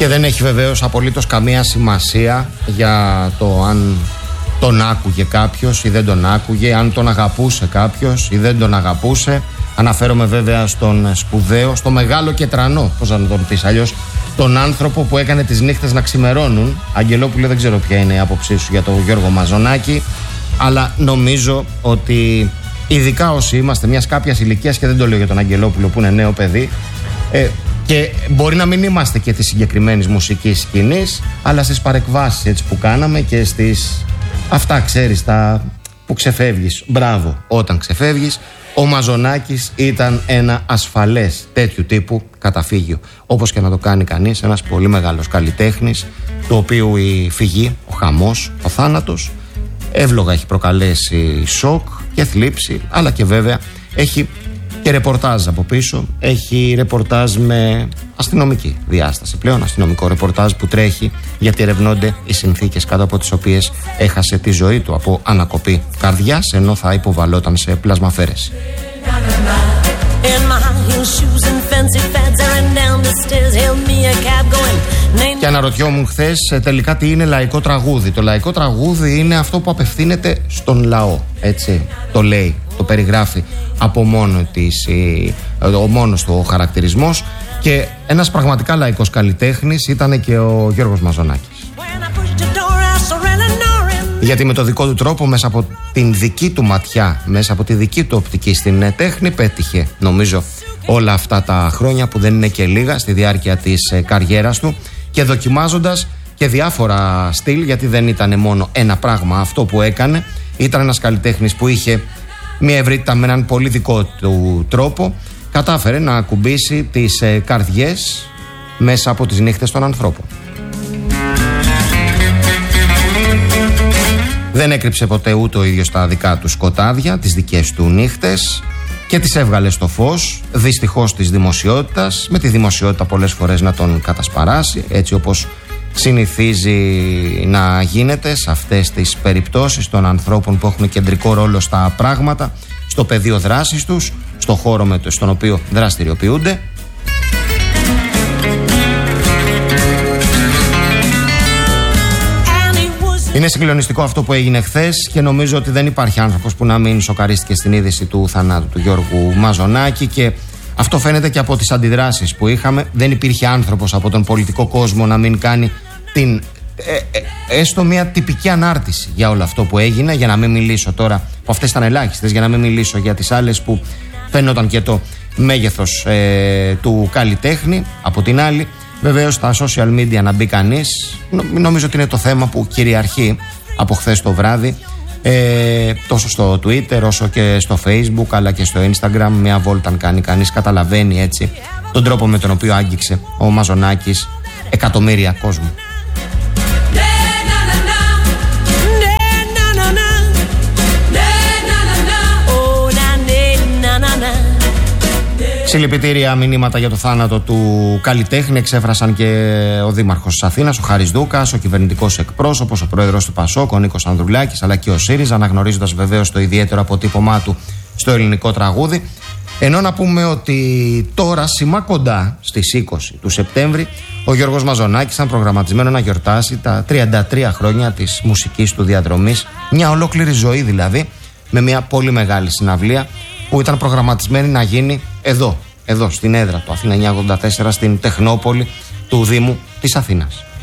Και δεν έχει βεβαίως απολύτως καμία σημασία για το αν τον άκουγε κάποιος ή δεν τον άκουγε, αν τον αγαπούσε κάποιος ή δεν τον αγαπούσε. Αναφέρομαι βέβαια στον σπουδαίο, στο μεγάλο και τρανό, πώς να τον πεις αλλιώς, τον άνθρωπο που έκανε τις νύχτες να ξημερώνουν. Αγγελόπουλε, δεν ξέρω ποια είναι η άποψή σου για τον Γιώργο Μαζονάκη, αλλά νομίζω ότι ειδικά όσοι είμαστε μιας κάποιας ηλικίας, και δεν το λέω για τον Αγγελόπουλο που είναι νέο παιδί, και μπορεί να μην είμαστε και της συγκεκριμένης μουσικής σκηνής, αλλά στις παρεκβάσεις έτσι που κάναμε και στις αυτά, ξέρεις, τα που ξεφεύγεις. Μπράβο, όταν ξεφεύγεις. Ο Μαζονάκης ήταν ένα ασφαλές τέτοιου τύπου καταφύγιο. Όπως και να το κάνει κανείς, ένας πολύ μεγάλος καλλιτέχνης, το οποίο η φυγή, ο χαμός, ο θάνατος εύλογα έχει προκαλέσει σοκ και θλίψη, αλλά και βέβαια έχει και ρεπορτάζ από πίσω. Έχει ρεπορτάζ με αστυνομική διάσταση πλέον, αστυνομικό ρεπορτάζ που τρέχει, γιατί ερευνώνται οι συνθήκες κάτω από τις οποίες έχασε τη ζωή του από ανακοπή καρδιάς, ενώ θα υποβαλόταν σε πλασμαφέρεση. Και αναρωτιόμουν χθες τελικά τι είναι λαϊκό τραγούδι. Το λαϊκό τραγούδι είναι αυτό που απευθύνεται στον λαό, έτσι το λέει, το περιγράφει από μόνο της, ο μόνος του ο χαρακτηρισμός. Και ένας πραγματικά λαϊκός καλλιτέχνης ήταν και ο Γιώργος Μαζονάκης. Γιατί με το δικό του τρόπο, μέσα από την δική του ματιά, μέσα από τη δική του οπτική στην τέχνη, πέτυχε νομίζω όλα αυτά τα χρόνια, που δεν είναι και λίγα, στη διάρκεια της καριέρας του, και δοκιμάζοντας και διάφορα στυλ, γιατί δεν ήταν μόνο ένα πράγμα αυτό που έκανε. Ήταν ένας καλλιτέχνης που είχε μια ευρύτητα με έναν πολύ δικό του τρόπο. Κατάφερε να ακουμπήσει τις καρδιές μέσα από τις νύχτες των ανθρώπων. Δεν έκρυψε ποτέ ούτε ο ίδιος τα δικά του σκοτάδια, τις δικές του νύχτες, και τις έβγαλε στο φως, δυστυχώς της δημοσιότητας, με τη δημοσιότητα πολλές φορές να τον κατασπαράσει, έτσι όπως συνηθίζει να γίνεται σε αυτές τις περιπτώσεις των ανθρώπων που έχουν κεντρικό ρόλο στα πράγματα, στο πεδίο δράσης τους, στο χώρο στον οποίο δραστηριοποιούνται. Είναι συγκλονιστικό αυτό που έγινε χθες, και νομίζω ότι δεν υπάρχει άνθρωπος που να μην σοκαρίστηκε στην είδηση του θανάτου του Γιώργου Μαζονάκη, και αυτό φαίνεται και από τις αντιδράσεις που είχαμε. Δεν υπήρχε άνθρωπος από τον πολιτικό κόσμο να μην κάνει την έστω μια τυπική ανάρτηση για όλο αυτό που έγινε, για να μην μιλήσω τώρα, που αυτές ήταν ελάχιστες, για να μην μιλήσω για τις άλλες που φαίνονταν και το μέγεθος του καλλιτέχνη. Από την άλλη, βεβαίως στα social media να μπει κανείς, νομίζω ότι είναι το θέμα που κυριαρχεί από χθες το βράδυ, τόσο στο Twitter όσο και στο Facebook, αλλά και στο Instagram. Μια βόλτα αν κάνει κανείς, καταλαβαίνει έτσι τον τρόπο με τον οποίο άγγιξε ο Μαζονάκης εκατομμύρια κόσμου. Συλληπιτήρια μηνύματα για το θάνατο του καλλιτέχνη εξέφρασαν και ο Δήμαρχος της Αθήνας, ο Χάρης Δούκας, ο κυβερνητικός εκπρόσωπος, ο πρόεδρος του ΠΑΣΟΚ, ο Νίκος Ανδρουλάκης, αλλά και ο ΣΥΡΙΖΑ, αναγνωρίζοντας βεβαίως το ιδιαίτερο αποτύπωμά του στο ελληνικό τραγούδι. Ενώ να πούμε ότι τώρα, σήμα κοντά στις 20 του Σεπτέμβρη, ο Γιώργος Μαζονάκης ήταν προγραμματισμένο να γιορτάσει τα 33 χρόνια της μουσικής του διαδρομής, μια ολόκληρη ζωή δηλαδή, με μια πολύ μεγάλη συναυλία που ήταν προγραμματισμένη να γίνει εδώ στην έδρα του Αθήνα 984, στην Τεχνόπολη του Δήμου της Αθήνας.